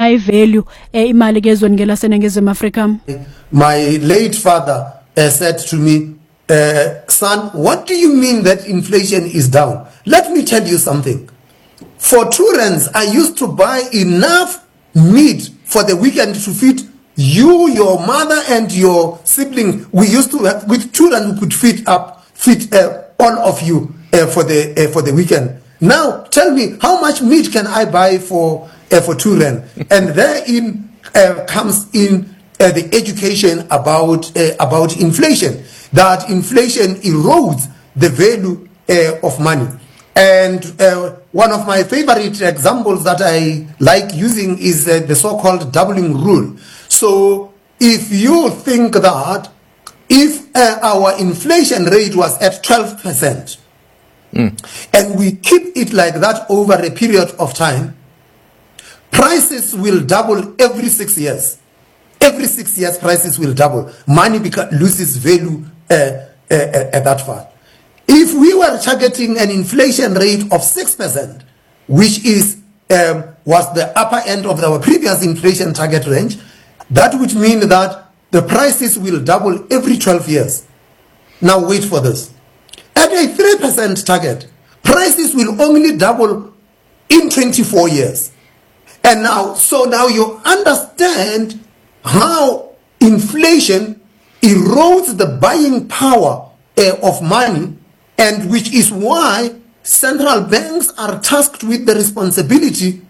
ayivalue imali kezweni ngelaseNingizimu Afrika. My late father said to me, son, what do you mean that inflation is down? Let me tell you something. For 2 rands, I used to buy enough meat for the weekend to feed you, your mother, and your sibling. We used to have, with 2 rand, we could feed all of you for the weekend. Now, tell me, how much meat can I buy for 2 rand? And therein comes in the education about inflation. That inflation erodes the value of money. And one of my favorite examples that I like using is the so-called doubling rule. So if you think that if our inflation rate was at 12%, and we keep it like that over a period of time, prices will double every 6 years. Every 6 years, prices will double. Money loses value at that far. If we were targeting an inflation rate of 6%, which was the upper end of our previous inflation target range, that would mean that the prices will double every 12 years. Now wait for this. At a 3% target, prices will only double in 24 years. And now you understand how inflation erodes the buying power of money, and which is why central banks are tasked with the responsibility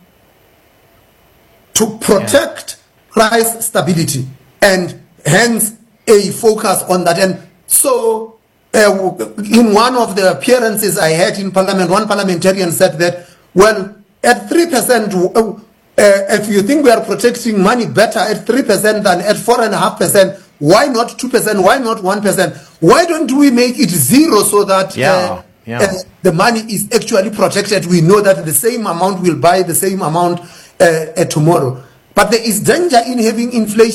to protect price stability, and hence a focus on that. And so in one of the appearances I had in Parliament, one parliamentarian said that, well, at 3%, if you think we are protecting money better at 3% than at 4.5%, why not 2%? Why not 1%? Why don't we make it 0 so that the money is actually protected? We know that the same amount will buy the same amount tomorrow. But there is danger in having inflation.